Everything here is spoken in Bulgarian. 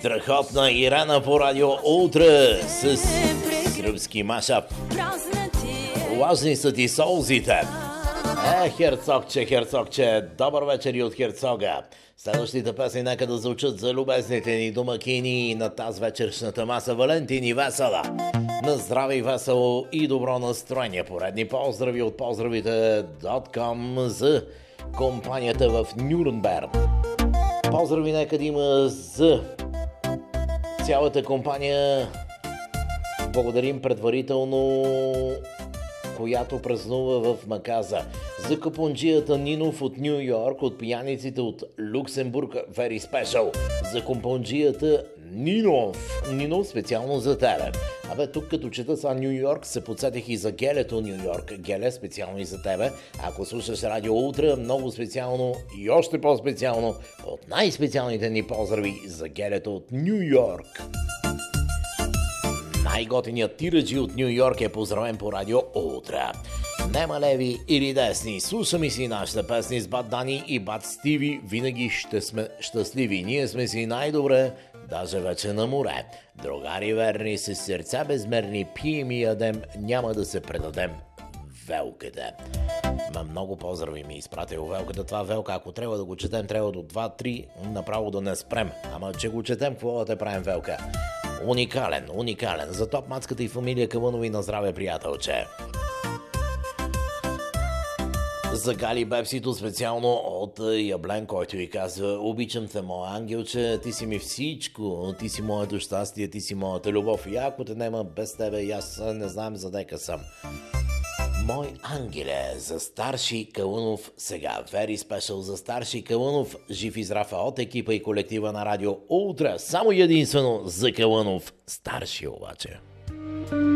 Страхотна Ирена по радио Утре с сръбски машап. Влажни са ти солзите. Херцогче, добър вечер и от Херцога. Следващите песни нека да звучат за любезните ни домакини на тази вечершната маса. Валентин и Весела. На здраве и весело и добро настроение. Поредни поздрави от поздравите.com за компанията в Нюрнберг. Поздрави нека да има за цялата компания. Благодарим предварително, която празнува в Маказа. За купонджията Нинов от Ню Йорк, от пияниците от Люксембург, very special. За купонджията Нинов специално за тебе. Абе, тук като чета са Ню Йорк, се подсетих и за Гелето Ню Йорк. Геле, специално и за тебе. Ако слушаш Радио Утре, много специално и още по-специално от най-специалните ни поздрави за Гелето от Ню Йорк. Най-готиният тираджи от Ню Йорк е поздравен по Радио Утре. Нема леви или десни, слушаме си нашите песни с Бат Дани и Бат Стиви. Винаги ще сме щастливи. Ние сме си най-добре, даже вече на море. Другари верни, с сърца безмерни, пием и ядем, няма да се предадем. Велката. Много поздрави ми изпратил Велката. Това Велка, ако трябва да го четем, трябва до 2-3 направо да не спрем. Ама че го четем, какво да те правим, Велка? Уникален. За топ мацката и фамилия Кавънови на здраве, приятелче. За Гали Бепсито специално от Яблен, който ви казва: обичам те, моя ангелче, ти си ми всичко, ти си моето щастие, ти си моята любов. И ако те нема без тебе, аз не знам за дека съм. Мой ангеле, за Старши Калунов сега. Very special за Старши Калунов. Жив и здрав от екипа и колектива на Радио Утре. Само единствено за Калунов. Старши обаче.